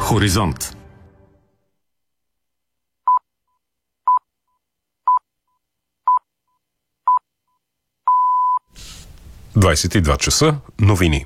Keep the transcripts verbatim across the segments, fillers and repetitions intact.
Хоризонт. двадесет и два часа. Новини.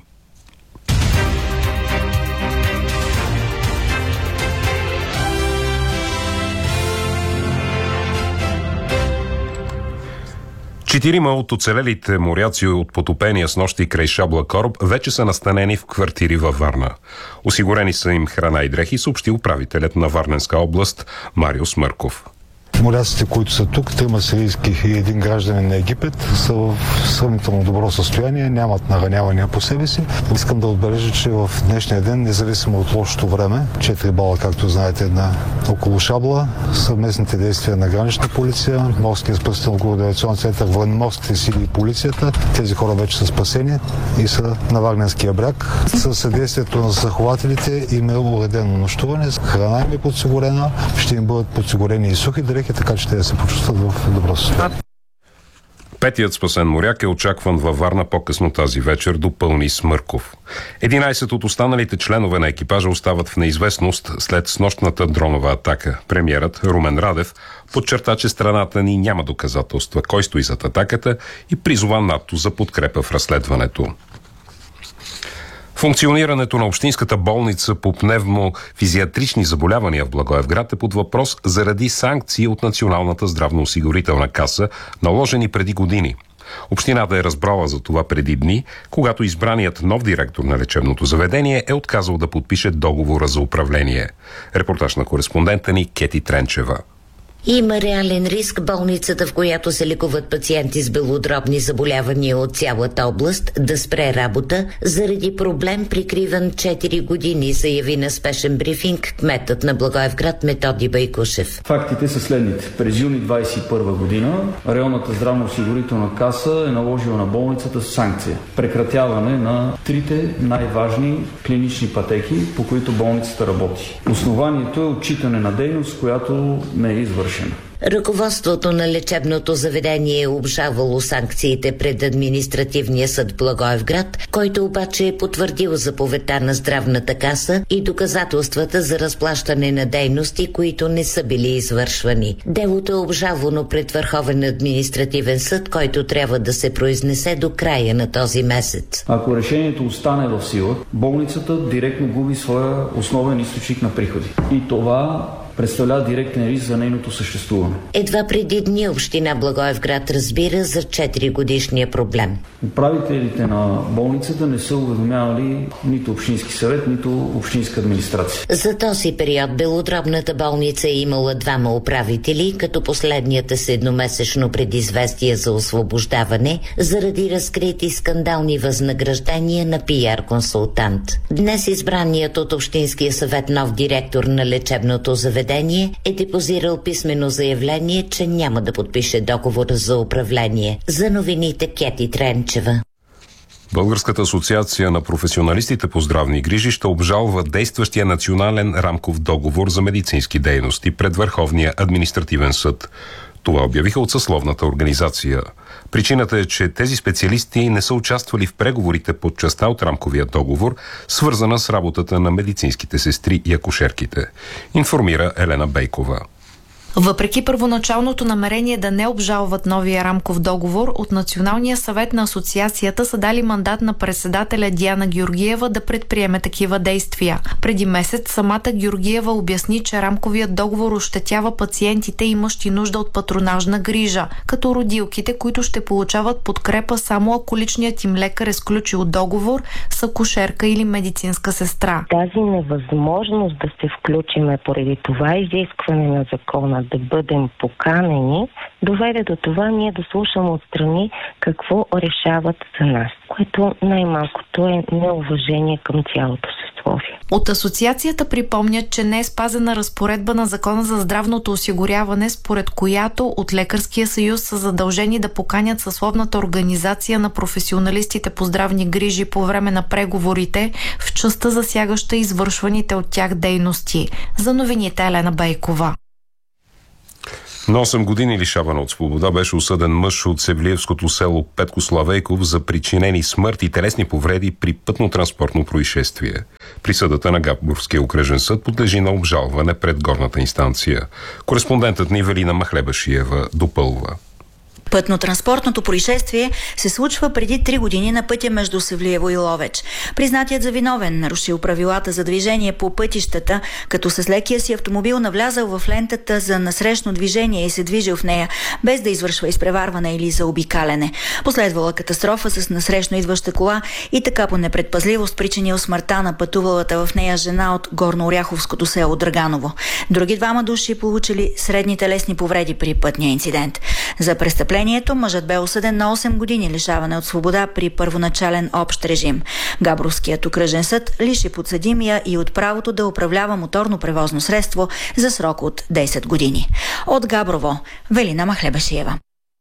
Четирима от оцелелите моряци от потопения снощи край Шабла кораб вече са настанени в квартири във Варна. Осигурени са им храна и дрехи, съобщи управителят на Варненска област Марио Смърков. Моряците, които са тук, трима сирийски и един гражданин на Египет, са в сравнително добро състояние, нямат наранявания по себе си. Искам да отбележа, че в днешния ден, независимо от лошото време, четири бала, както знаете, на около Шабла, съвместните действия на гранична полиция, морския спасително координационен център, военноморските сили и полицията, тези хора вече са спасени и са на Варненския бряг. Със съдействието на застрахователите им е уредено нощуване, храна им е подсигурена, ще им бъдат подсигурени и сухи дрехи, така че те да се почувстват в добро състояние. Петият спасен моряк е очакван във Варна по-късно тази вечер, допълни Смърков. единадесет от останалите членове на екипажа остават в неизвестност след снощната дронова атака. Премиерът Румен Радев подчерта, че страната ни няма доказателства кой стои зад атаката и призова НАТО за подкрепа в разследването. Функционирането на общинската болница по пневмофизиатрични заболявания в Благоевград е под въпрос заради санкции от Националната здравноосигурителна каса, наложени преди години. Общината е разбрала за това преди дни, когато избраният нов директор на лечебното заведение е отказал да подпише договора за управление. Репортаж на кореспондента ни Кети Тренчева. Има реален риск болницата, в която се лекуват пациенти с белодробни заболявания от цялата област, да спре работа заради проблем, прикриван четири години, заяви на спешен брифинг кметът на Благоевград Методи Байкушев. Фактите са следните. През юни двадесет и първа година районната здравноосигурителна каса е наложила на болницата санкция. Прекратяване на трите най-важни клинични пътеки, по които болницата работи. Основанието е отчитане на дейност, която не е извършена. Ръководството на лечебното заведение е обжалвало санкциите пред административния съд Благоевград, който обаче е потвърдил заповедта на здравната каса и доказателствата за разплащане на дейности, които не са били извършвани. Делото е обжалвано пред Върховен административен съд, който трябва да се произнесе до края на този месец. Ако решението остане в сила, болницата директно губи своя основен източник на приходи. И това представлява директен риск за нейното съществуване. Едва преди дни община Благоевград разбира за четири годишния проблем. Управителите на болницата не са уведомявали нито общински съвет, нито общинска администрация. За този период белодробната болница е имала двама управители, като последният е с едномесечно предизвестие за освобождаване заради разкрити скандални възнаграждения на пиар-консултант. Днес избраният от Общинския съвет нов директор на лечебното заведение е депозирал писмено заявление, че няма да подпише договора за управление. За новините Кети Тренчева. Българската асоциация на професионалистите по здравни грижи ще обжалва действащия национален рамков договор за медицински дейности пред Върховния административен съд. Това обявиха от съсловната организация. Причината е, че тези специалисти не са участвали в преговорите по частта от рамковия договор, свързана с работата на медицинските сестри и акушерките. Информира Елена Бейкова. Въпреки първоначалното намерение да не обжалват новия рамков договор, от Националния съвет на асоциацията са дали мандат на председателя Диана Георгиева да предприеме такива действия. Преди месец самата Георгиева обясни, че рамковият договор ощетява пациентите, имащи нужда от патронажна грижа, като родилките, които ще получават подкрепа само ако личният им лекар е сключил договор с акушерка или медицинска сестра. Тази невъзможност да се включиме поради това изискване на закона да бъдем поканени, доведе до това ние да слушаме отстрани какво решават за нас, което най-малкото е неуважение към цялото съсловие. От асоциацията припомнят, че не е спазена разпоредба на Закона за здравното осигуряване, според която от Лекарския съюз са задължени да поканят съсловната организация на професионалистите по здравни грижи по време на преговорите в частта засягаща извършваните от тях дейности. За новините Елена Бейкова. На осем години лишаване от свобода беше осъден мъж от севлиевското село Петко Славейков за причинени смърт и телесни повреди при пътно-транспортно происшествие. Присъдата на Габровския окръжен съд подлежи на обжалване пред горната инстанция. Кореспондентът ни Велина Махлебашиева допълва. Пътно-транспортното происшествие се случва преди три години на пътя между Севлиево и Ловеч. Признатият за виновен нарушил правилата за движение по пътищата, като с лекия си автомобил навлязал в лентата за насрещно движение и се движил в нея, без да извършва изпреварване или заобикаляне. Последвала катастрофа с насрещно идваща кола и така по непредпазливост причинил смъртта на пътувалата в нея жена от горнооряховското село Драганово. Други двама души получили средни телесни повреди при пътния инцидент. За престъпление мъжът бе осъден на осем години лишаване от свобода при първоначален общ режим. Габровският окръжен съд лиши подсъдимия и от правото да управлява моторно превозно средство за срок от десет години. От Габрово, Велина Махлебашиева.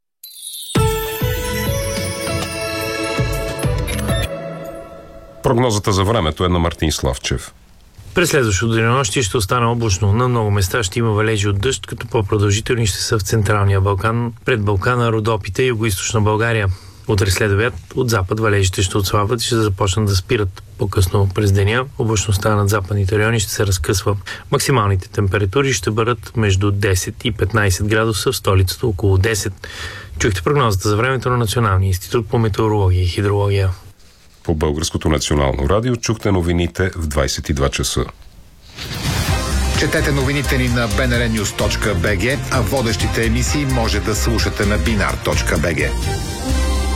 Прогнозата за времето е на Мартин Славчев. През следващото денонощие ще остане облачно. На много места ще има валежи от дъжд, като по-продължителни ще са в Централния Балкан, пред Балкана, Родопите и Югоизточна България. Утре след обяд от запад валежите ще отслабват и ще започнат да спират по-късно през деня. Облачността над западните райони ще се разкъсва. Максималните температури ще бъдат между десет и петнайсет градуса, в столицата около десет. Чухте прогнозата за времето на Националния институт по метеорология и хидрология. По Българското национално радио чухте новините в двайсет и два часа. Четете новините ни на би ен ар нюз точка би джи, а водещите емисии може да слушате на бинар точка би джи.